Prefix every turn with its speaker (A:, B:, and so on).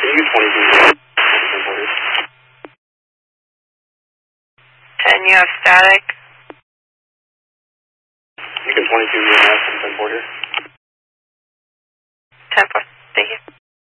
A: Can you 22 10 borders?
B: 10, you have static.
A: You can 22 UMS and 10 border.
B: 10, thank you.